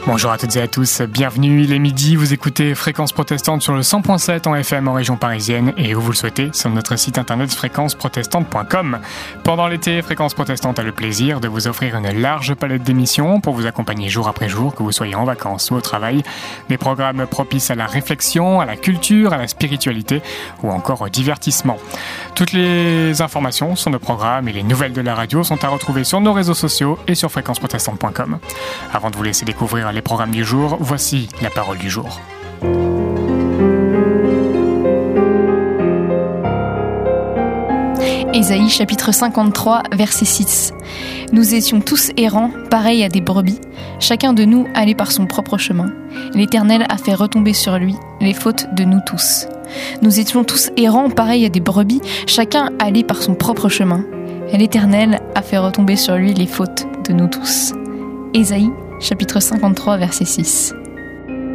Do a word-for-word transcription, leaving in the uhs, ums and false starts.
Bonjour à toutes et à tous, bienvenue, il est midi, vous écoutez Fréquence Protestante sur le cent point sept en F M en région parisienne et où vous le souhaitez sur notre site internet fréquence protestante point com. Pendant l'été, Fréquence Protestante a le plaisir de vous offrir une large palette d'émissions pour vous accompagner jour après jour, que vous soyez en vacances ou au travail. Des programmes propices à la réflexion, à la culture, à la spiritualité ou encore au divertissement. Toutes les informations sur nos programmes et les nouvelles de la radio sont à retrouver sur nos réseaux sociaux et sur fréquence protestante point com. Avant de vous laisser découvrir les programmes du jour, voici la parole du jour. Ésaïe chapitre cinquante-trois, verset six. Nous étions tous errants, pareils à des brebis. Chacun de nous allait par son propre chemin. L'Éternel a fait retomber sur lui les fautes de nous tous. Nous étions tous errants, pareils à des brebis. Chacun allait par son propre chemin. L'Éternel a fait retomber sur lui les fautes de nous tous. Ésaïe chapitre cinquante-trois, verset six.